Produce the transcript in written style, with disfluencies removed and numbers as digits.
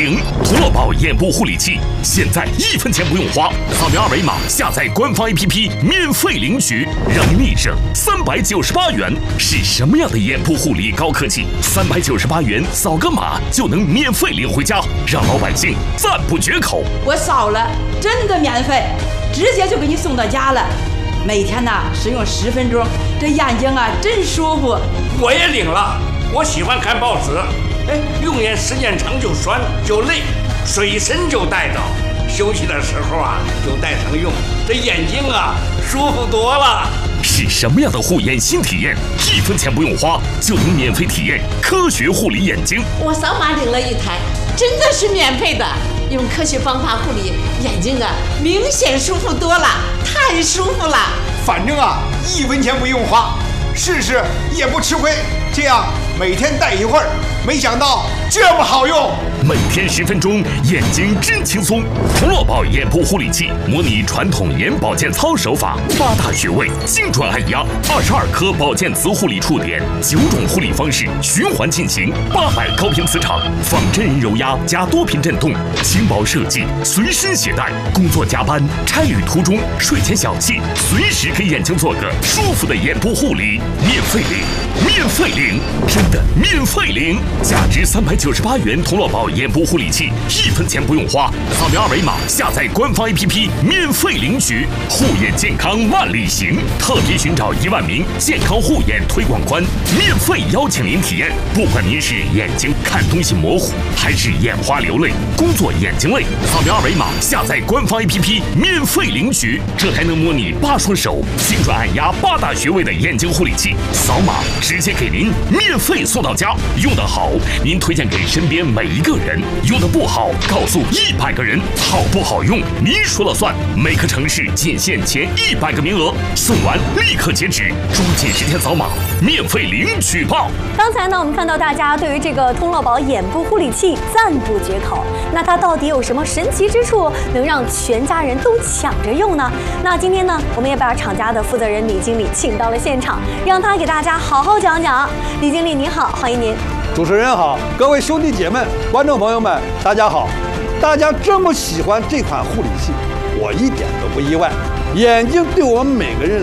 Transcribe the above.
灵涂乐宝眼部护理器，现在1分钱不用花，扫描二维码下载官方 APP 免费领取，让你省398元。是什么样的眼部护理高科技？398元扫个码就能免费领回家，让老百姓赞不绝口。 我扫了，真的免费，直接就给你送到家了。每天呢使用10分钟，这眼睛啊真舒服。 我也领了，我喜欢看报纸，用眼时间长就酸就累，随身就带着，休息的时候啊就带上用，这眼睛啊舒服多了。 是什么样的护眼新体验？1分钱不用花就能免费体验科学护理眼睛。 我扫码领了一台，真的是免费的。用科学方法护理眼睛啊，明显舒服多了，太舒服了。 反正啊，1分钱不用花，试试也不吃亏。这样每天戴一会儿，没想到这么好用。 每天10分钟，眼睛真轻松。涂乐宝眼部护理器模拟传统眼保健操手法，8大穴位精准按压，22颗保健磁护理触点，9种护理方式循环进行，800高频磁场，仿真人揉压加多频震动，轻薄设计，随身携带。工作加班、差旅途中、睡前小憩，随时给眼睛做个舒服的眼部护理，免费领，免费领，真的免费领！价值398元涂乐宝眼部护理器，1分钱不用花，扫描二维码下载官方 APP 免费领取。护眼健康万里行，特别寻找1万名健康护眼推广官，免费邀请您体验。不管您是眼睛看东西模糊，还是眼花流泪、工作眼睛累，扫描二维码下载官方 APP 免费领取。这还能模拟8双手精准按压8大穴位的眼睛护理器，扫码直接给您免费送到家。用得好，您推荐给身边每一个人；用得不好，告诉100个人。好不好用，您说了算。每个城市仅限前100个名额，送完立刻截止，抓紧时间扫码，免费领取吧。 刚才呢，我们看到大家对于这个涂乐宝眼部护理器赞不绝口。那它到底有什么神奇之处，能让全家人都抢着用呢？那今天呢，我们也把厂家的负责人李经理请到了现场，让他给大家好好讲讲。李经理您好，欢迎您。 主持人好，各位兄弟姐妹、观众朋友们，大家好！大家这么喜欢这款护理器，我一点都不意外。眼睛对我们每个人